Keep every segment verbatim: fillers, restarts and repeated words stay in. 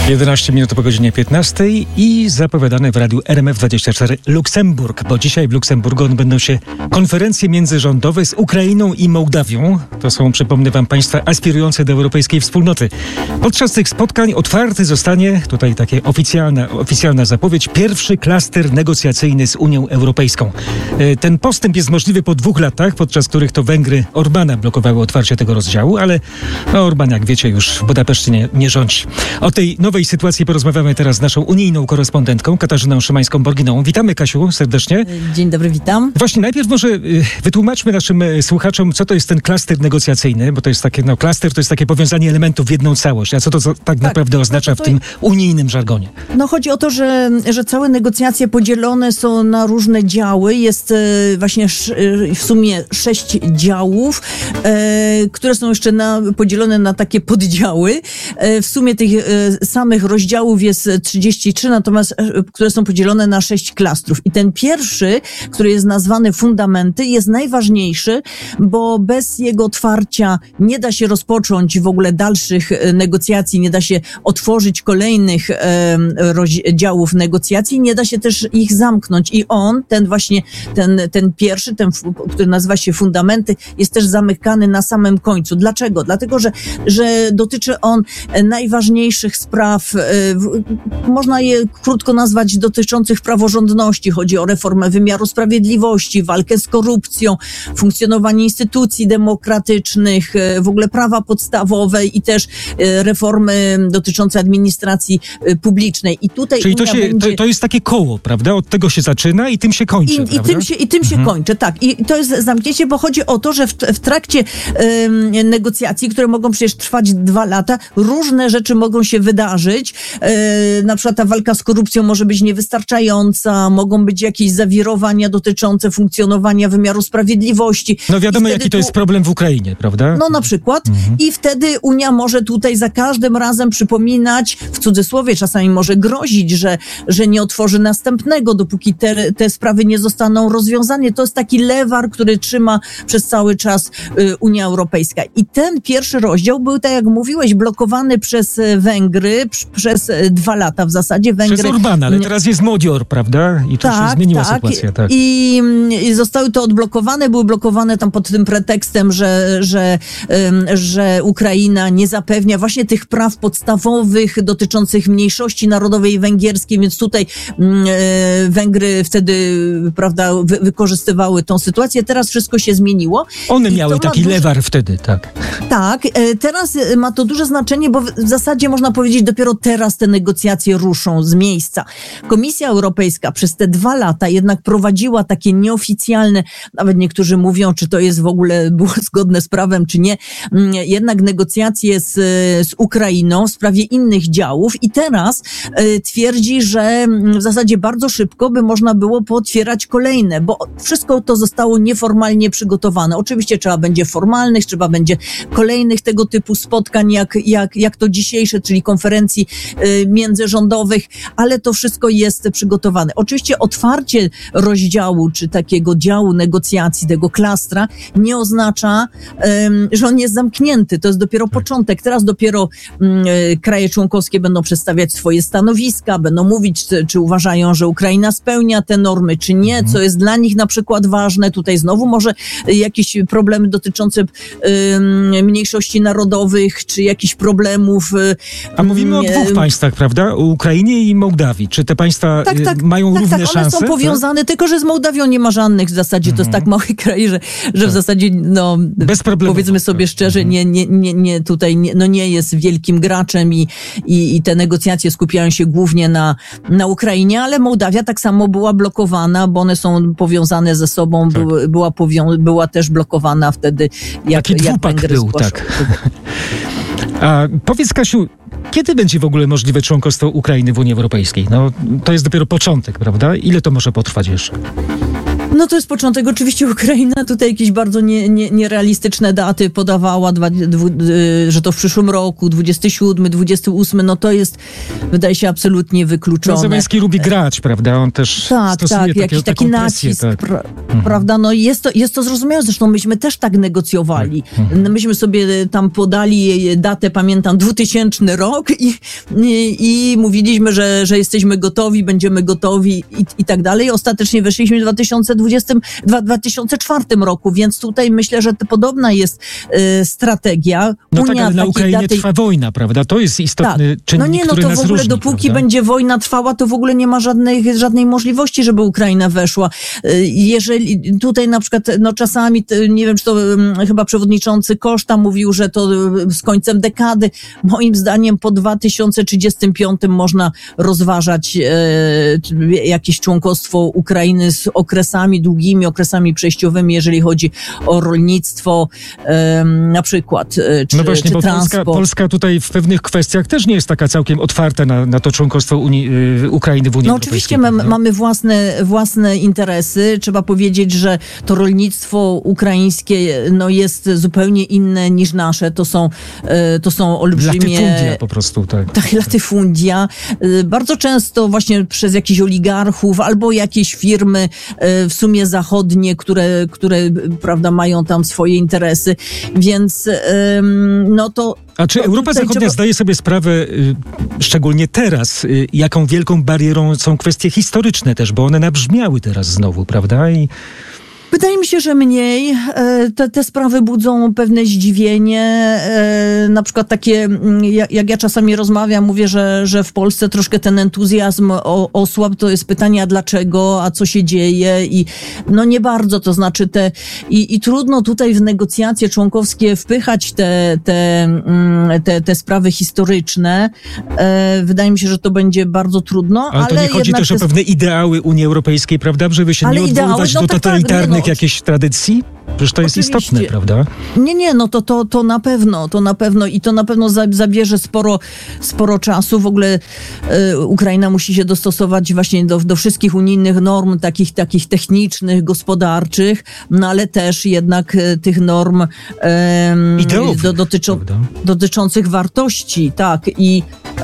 jedenaście minut po godzinie piętnastej i zapowiadane w radiu R M F dwadzieścia cztery Luksemburg, bo dzisiaj w Luksemburgu odbędą się konferencje międzyrządowe z Ukrainą i Mołdawią. To są, przypomnę wam, państwa aspirujące do europejskiej wspólnoty. Podczas tych spotkań otwarty zostanie, tutaj taka oficjalna, oficjalna zapowiedź, pierwszy klaster negocjacyjny z Unią Europejską. Ten postęp jest możliwy po dwóch latach, podczas których to Węgry Orbana blokowały otwarcie tego rozdziału, ale no, Orban, jak wiecie, już w Budapeszcie nie, nie rządzi. O tej nowej sytuacji porozmawiamy teraz z naszą unijną korespondentką Katarzyną Szymańską-Borginą. Witamy, Kasiu, serdecznie. Dzień dobry, witam. Właśnie najpierw może wytłumaczmy naszym słuchaczom, co to jest ten klaster negocjacyjny, bo to jest takie, no klaster to jest takie powiązanie elementów w jedną całość. A co to tak, tak naprawdę oznacza no to to... w tym unijnym żargonie? No chodzi o to, że, że całe negocjacje podzielone są na różne działy. Jest e, właśnie sz, w sumie sześć działów, e, które są jeszcze na, podzielone na takie poddziały. E, w sumie tych e, samych rozdziałów jest trzydzieści trzy, natomiast e, które są podzielone na sześć klastrów. I ten pierwszy, który jest nazwany fundamenty, jest najważniejszy, bo bez jego otwarcia nie da się rozpocząć w ogóle dalszych negocjacji, nie da się otworzyć kolejnych e, rozdziałów negocjacji, nie da się też ich zamknąć. I on, ten właśnie, ten, ten pierwszy, ten, który nazywa się fundamenty, jest też zamykany na samym końcu. Dlaczego? Dlatego, że, że dotyczy on najważniejszych spraw, e, można je krótko nazwać dotyczących praworządności. Chodzi o reformę wymiaru sprawiedliwości, walkę z korupcją, funkcjonowanie instytucji demokratycznych, w ogóle prawa podstawowe i też reformy dotyczące administracji publicznej. I tutaj Czyli to, się, będzie... to, to jest takie koło, prawda? Od tego się zaczyna i tym się kończy, I, i tym się, i tym mhm. się kończy, tak. I to jest zamknięcie, bo chodzi o to, że w, w trakcie um, negocjacji, które mogą przecież trwać dwa lata, różne rzeczy mogą się wydarzyć. E, na przykład ta walka z korupcją może być niewystarczająca, mogą być jakieś zawirowania dotyczące funkcjonowania wymiaru sprawiedliwości. No wiadomo, jaki to tu... jest problem w Ukrainie, prawda? No na przykład. Mhm. I wtedy Unia może tutaj za każdym razem przypominać, w cudzysłowie czasami może grozić, że, że nie otworzy następnego, dopóki te, te sprawy nie zostaną rozwiązane. To jest taki lewar, który trzyma przez cały czas y, Unia Europejska. I ten pierwszy rozdział był, tak jak mówiłeś, blokowany przez Węgry pr- przez dwa lata w zasadzie. Węgry... Przez Orbana, ale teraz jest Modior, prawda? I tu tak, się zmieniła tak. sytuacja. Tak. I, I zostały to odblokowane, były blokowane tam pod tym pretekstem, że, że, um, że Ukraina nie zapewnia właśnie tych praw podstawowych dotyczących mniejszości narodowej węgierskiej, więc tutaj um, Węgry wtedy, prawda, wy, wykorzystywały tą sytuację. Teraz wszystko się zmieniło. One I miały taki duże... lewar wtedy, tak. Tak, teraz ma to duże znaczenie, bo w zasadzie można powiedzieć, dopiero teraz te negocjacje ruszą z miejsca. Komisja Europejska przez te dwa lata jednak prowadziła takie nieoficjalne, nawet niektórzy mówią, czy to jest w ogóle było zgodne z prawem, czy nie, jednak negocjacje z, z Ukrainą w sprawie innych działów i teraz y, twierdzi, że w zasadzie bardzo szybko by można było pootwierać kolejne, bo wszystko to zostało nieformalnie przygotowane. Oczywiście trzeba będzie formalnych, trzeba będzie kolejnych tego typu spotkań, jak, jak, jak to dzisiejsze, czyli konferencji y, międzyrządowych, ale to wszystko jest przygotowane. Oczywiście otwarcie rozdziału, czy takiego działu negocjacji, tego klastra, nie oznacza, um, że on jest zamknięty. To jest dopiero początek. Teraz dopiero um, kraje członkowskie będą przedstawiać swoje stanowiska, będą mówić, czy, czy uważają, że Ukraina spełnia te normy, czy nie, mhm. co jest dla nich na przykład ważne. Tutaj znowu może jakieś problemy dotyczące um, mniejszości narodowych, czy jakichś problemów. Um, A mówimy o dwóch państwach, prawda? O Ukrainie i Mołdawii. Czy te państwa tak, tak, mają tak, równe tak, szanse? One są powiązane, tak? Tylko że z Mołdawią nie ma żadnych w zasadzie. Mhm. To jest tak mały kraj, że, że tak. w zasadzie, no, bez problemu. Powiedzmy sobie szczerze, mhm. nie, nie, nie, nie tutaj, nie, no nie jest wielkim graczem i, i, i te negocjacje skupiają się głównie na, na Ukrainie, ale Mołdawia tak samo była blokowana, bo one są powiązane ze sobą, tak. By, była, powią- była też blokowana wtedy, jak, Taki jak Węgry był, zgłaszał. tak. A powiedz, Kasiu, kiedy będzie w ogóle możliwe członkostwo Ukrainy w Unii Europejskiej? No, to jest dopiero początek, prawda? Ile to może potrwać jeszcze? No to jest początek. Oczywiście Ukraina tutaj jakieś bardzo nie, nie, nierealistyczne daty podawała, dwa, dwu, że to w przyszłym roku, dwudziesty siódmy, dwudziesty ósmy, no to jest, wydaje się, absolutnie wykluczone. No, Zełenski lubi grać, prawda? On też tak, stosuje tak, takie, jakiś taki presję, nacisk, tak. pra, mhm. prawda? No jest to, jest to zrozumiałe, zresztą myśmy też tak negocjowali. Mhm. Myśmy sobie tam podali datę, pamiętam, dwutysięczny rok i, i, i mówiliśmy, że, że jesteśmy gotowi, będziemy gotowi i, i tak dalej. Ostatecznie weszliśmy w dwa tysiące dwudziestym, dwa tysiące czwartym roku, więc tutaj myślę, że to podobna jest y, strategia. No Unia tak, ale na Ukrainie daty... trwa wojna, prawda? To jest istotny tak. czynnik, No nie, no który to nas w ogóle różni, dopóki prawda? będzie wojna trwała, to w ogóle nie ma żadnej, żadnej możliwości, żeby Ukraina weszła. Jeżeli tutaj na przykład, no czasami, nie wiem, czy to um, chyba przewodniczący Koszta mówił, że to z końcem dekady. Moim zdaniem po dwa tysiące trzydziestym piątym można rozważać e, jakieś członkostwo Ukrainy z okresami długimi, okresami przejściowymi, jeżeli chodzi o rolnictwo, e, na przykład, e, czy, no właśnie, czy bo transport. Polska, Polska tutaj w pewnych kwestiach też nie jest taka całkiem otwarta na, na to członkostwo Unii, y, Ukrainy w Unii No Europejskiej. oczywiście my, mamy własne, własne interesy. Trzeba powiedzieć, że to rolnictwo ukraińskie no, jest zupełnie inne niż nasze. To są, e, to są olbrzymie... Latyfundia po prostu, tak. Tak, latyfundia. E, bardzo często właśnie przez jakichś oligarchów albo jakieś firmy e, w sumie zachodnie, które, które prawda, mają tam swoje interesy. Więc e, no to... A czy no, Europa Zachodnia trzeba... zdaje sobie sprawę, y, szczególnie teraz, y, jaką wielką barierą są kwestie historyczne też, bo one nabrzmiały teraz znowu, prawda? I Wydaje mi się, że mniej. Te, te sprawy budzą pewne zdziwienie. Na przykład takie, jak ja czasami rozmawiam, mówię, że, że w Polsce troszkę ten entuzjazm osłabł. To jest pytanie, a dlaczego, a co się dzieje? I no nie bardzo, to znaczy te... I, i trudno tutaj w negocjacje członkowskie wpychać te, te, te, te sprawy historyczne. Wydaje mi się, że to będzie bardzo trudno. Ale, ale to nie chodzi też te... o pewne ideały Unii Europejskiej, prawda? Żeby się ale nie odwoływać ideały, no do tak, totalitarnych tak, no, jakiejś tradycji? Przecież to jest oczywiście istotne, prawda? Nie, nie, no to, to, to na pewno, to na pewno i to na pewno zabierze sporo, sporo czasu. W ogóle y, Ukraina musi się dostosować właśnie do, do wszystkich unijnych norm, takich, takich technicznych, gospodarczych, no ale też jednak y, tych norm y, Ideowych, do, dotyczą, dotyczących wartości, tak. I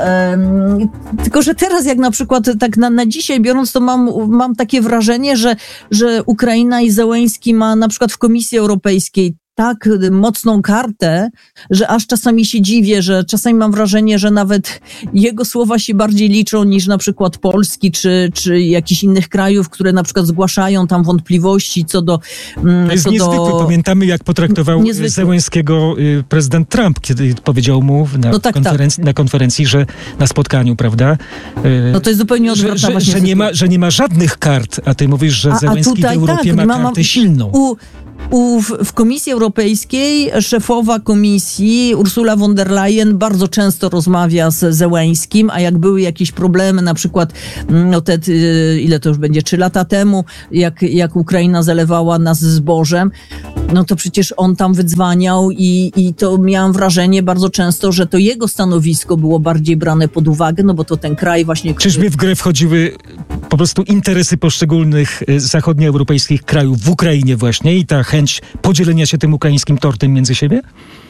y, tylko, że teraz jak na przykład tak na, na dzisiaj biorąc, to mam, mam takie wrażenie, że, że Ukraina i Zełenski ma na przykład w Komisji Europejskiej tak mocną kartę, że aż czasami się dziwię, że czasami mam wrażenie, że nawet jego słowa się bardziej liczą niż na przykład Polski czy, czy jakichś innych krajów, które na przykład zgłaszają tam wątpliwości co do... To jest co niezwykłe. do... Pamiętamy, jak potraktował niezwykle. Zełenskiego prezydent Trump, kiedy powiedział mu na, no tak, konferenc- tak. na konferencji, że na spotkaniu, prawda? No to jest zupełnie odwrotna że, że, że, nie ma, że nie ma żadnych kart, a ty mówisz, że a, Zełenski a tutaj, w Europie tak, ma kartę ma, silną. U, U, w Komisji Europejskiej szefowa komisji Ursula von der Leyen bardzo często rozmawia z Zełenskim, a jak były jakieś problemy, na przykład no te, ile to już będzie, trzy lata temu, jak, jak Ukraina zalewała nas zbożem, no to przecież on tam wydzwaniał i, i to miałam wrażenie bardzo często, że to jego stanowisko było bardziej brane pod uwagę, no bo to ten kraj właśnie... Który... Czyżby w grę wchodziły po prostu interesy poszczególnych zachodnioeuropejskich krajów w Ukrainie właśnie i ta chęć podzielenia się tym ukraińskim tortem między siebie?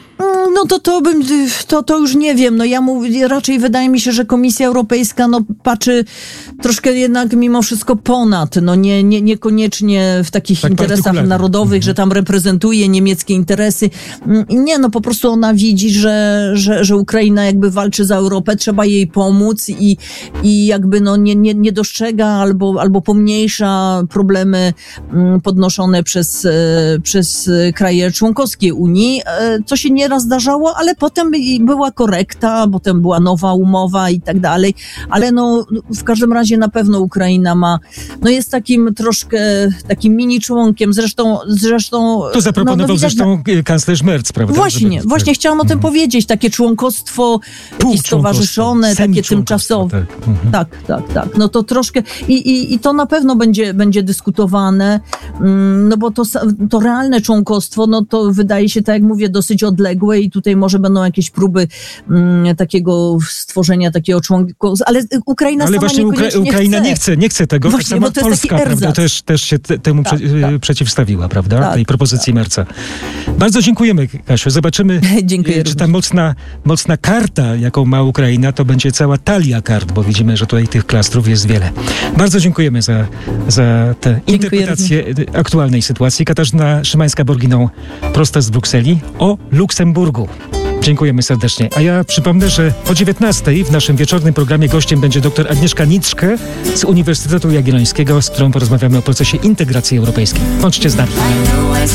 No to to bym, to, to już nie wiem. No ja mówię, raczej wydaje mi się, że Komisja Europejska no patrzy troszkę jednak mimo wszystko ponad, no nie, nie, niekoniecznie w takich tak interesach narodowych, mhm. że tam reprezentuje niemieckie interesy. Nie, no po prostu ona widzi, że, że, że Ukraina jakby walczy za Europę, trzeba jej pomóc i, i jakby no nie, nie, nie dostrzega albo, albo pomniejsza problemy podnoszone przez, przez kraje członkowskie Unii, co się nie raz zdarzało, ale potem była korekta, potem była nowa umowa i tak dalej, ale no w każdym razie na pewno Ukraina ma, no jest takim troszkę takim mini członkiem, zresztą zresztą to zaproponował no, no zresztą na... kanclerz Merz, prawda? Właśnie, Żeby... właśnie chciałam o tym mhm. powiedzieć, takie członkostwo jakieś stowarzyszone, takie tymczasowe. Tak. Mhm. tak, tak, tak. No to troszkę i, i, i to na pewno będzie, będzie dyskutowane, no bo to, to realne członkostwo, no to wydaje się, tak jak mówię, dosyć odległe. uległe i tutaj może będą jakieś próby mm, takiego stworzenia takiego członka, ale Ukraina ale sama właśnie niekoniecznie Ukra- Ukraina chce. nie chce, nie chce tego. Właśnie, tak samo bo to jest Polska, taki prawda, erzac. też, też się te, temu Tak, prze- tak. przeciwstawiła, prawda, Tak, tej propozycji Merca. Bardzo dziękujemy, Kasiu. Zobaczymy, Dziękuję czy również. ta mocna, mocna karta, jaką ma Ukraina, to będzie cała talia kart, bo widzimy, że tutaj tych klastrów jest wiele. Bardzo dziękujemy za, za tę interpretację aktualnej sytuacji. Katarzyna Szymańska-Borginą prosto z Brukseli o Luksemburgu. Dziękujemy serdecznie. A ja przypomnę, że o dziewiętnastej w naszym wieczornym programie gościem będzie dr Agnieszka Niczke z Uniwersytetu Jagiellońskiego, z którą porozmawiamy o procesie integracji europejskiej. Bądźcie z nami.